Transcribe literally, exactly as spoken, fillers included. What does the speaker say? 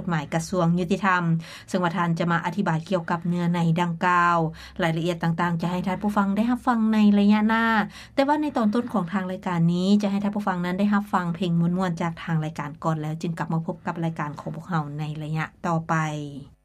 หมายกระทรวงยุติธรรมซึ่งว่าท่านจะมาอธิบายเกี่ยวกับเนื้อในดังกล่าวรายละเอียดต่างๆจะให้ท่านผู้ฟังได้รับฟังในระยะหน้าแต่ว่าในตอนต้นของทางรายการนี้จะให้ท่านผู้ฟังนั้นได้รับฟังเพลงม่วนๆจากทางรายการก่อนแล้วจึงกลับมาพบกับรายการของพวกเราในระยะต่อไป